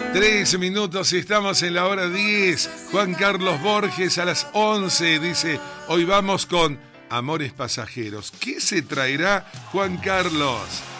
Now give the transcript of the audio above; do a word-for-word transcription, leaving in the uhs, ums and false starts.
Tres minutos y estamos en la hora diez. Juan Carlos Borges a las once dice, hoy vamos con Amores Pasajeros. ¿Qué se traerá Juan Carlos?